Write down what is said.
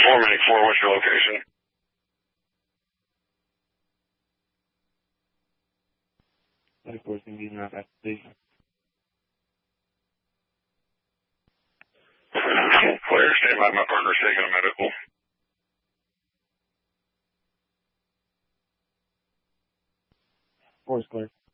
4 what's your location? Of course, going to be around that station. Clear, stand by, my partner's taking a medical. Force clear.